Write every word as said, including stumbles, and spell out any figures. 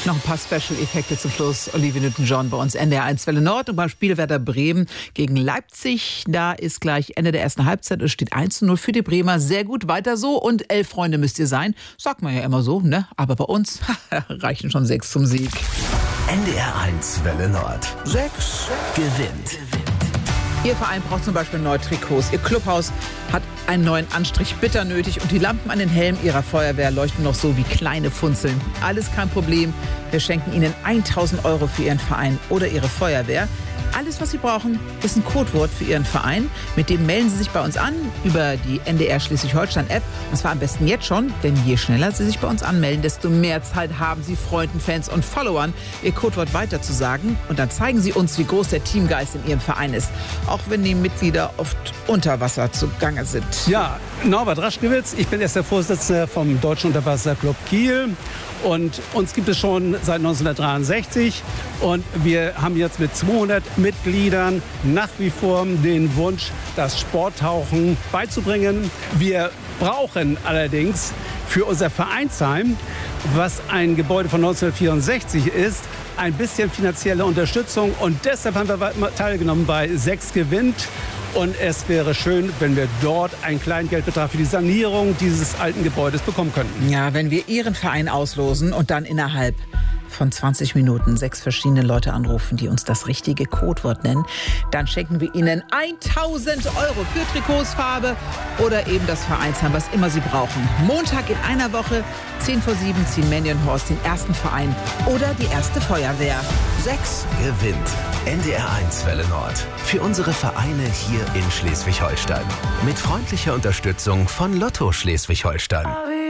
Noch ein paar Special-Effekte zum Schluss. Olivia Newton-John bei uns N D R eins Welle Nord und beim Spiel Werder Bremen gegen Leipzig. Da ist gleich Ende der ersten Halbzeit. Es steht eins zu null für die Bremer. Sehr gut, weiter so. Und elf Freunde müsst ihr sein. Sagt man ja immer so, ne? Aber bei uns reichen schon sechs zum Sieg. N D R eins Welle Nord. Sechs gewinnt. Ihr Verein braucht zum Beispiel neue Trikots. Ihr Clubhaus hat einen neuen Anstrich bitter nötig und die Lampen an den Helmen ihrer Feuerwehr leuchten noch so wie kleine Funzeln. Alles kein Problem. Wir schenken Ihnen tausend Euro für Ihren Verein oder Ihre Feuerwehr. Alles, was Sie brauchen, ist ein Codewort für Ihren Verein. Mit dem melden Sie sich bei uns an über die N D R Schleswig-Holstein-App. Und zwar am besten jetzt schon, denn je schneller Sie sich bei uns anmelden, desto mehr Zeit haben Sie, Freunden, Fans und Followern, Ihr Codewort weiterzusagen. Und dann zeigen Sie uns, wie groß der Teamgeist in Ihrem Verein ist. Auch wenn die Mitglieder oft unter Wasser zugange sind. Ja, Norbert Raschkewitz, ich bin erst der Vorsitzende vom Deutschen Unterwasserclub Kiel. Und uns gibt es schon seit neunzehnhundertdreiundsechzig. Und wir haben jetzt mit zweihundert Mitgliedern nach wie vor den Wunsch, das Sporttauchen beizubringen. Wir brauchen allerdings für unser Vereinsheim, was ein Gebäude von neunzehnhundertvierundsechzig ist, ein bisschen finanzielle Unterstützung. Und deshalb haben wir teilgenommen bei Sechs gewinnt. Und es wäre schön, wenn wir dort einen kleinen Geldbetrag für die Sanierung dieses alten Gebäudes bekommen könnten. Ja, wenn wir Ihren Verein auslosen und dann innerhalb von zwanzig Minuten sechs verschiedene Leute anrufen, die uns das richtige Codewort nennen, dann schenken wir Ihnen tausend Euro für Trikots, Farbe oder eben das Vereinsheim, was immer Sie brauchen. Montag in einer Woche, zehn vor sieben, ziehen Mandy und Horst den ersten Verein oder die erste Feuerwehr. Sechs gewinnt. N D R eins Welle Nord. Für unsere Vereine hier in Schleswig-Holstein. Mit freundlicher Unterstützung von Lotto Schleswig-Holstein.